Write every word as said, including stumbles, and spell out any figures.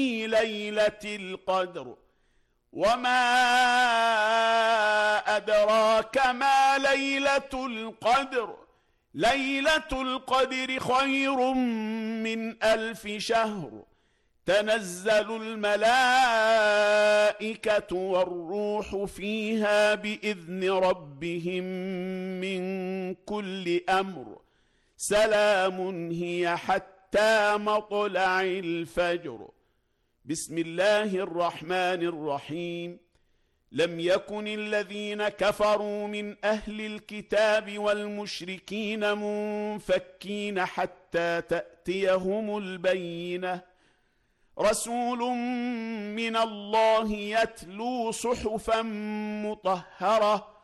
ليلة القدر وما أدراك ما ليلة القدر ليلة القدر خير من ألف شهر تنزل الملائكة والروح فيها بإذن ربهم من كل أمر سلام هي حتى مطلع الفجر. بسم الله الرحمن الرحيم. لم يكن الذين كفروا من أهل الكتاب والمشركين منفكين حتى تأتيهم البينة رسول من الله يتلو صحفا مطهرة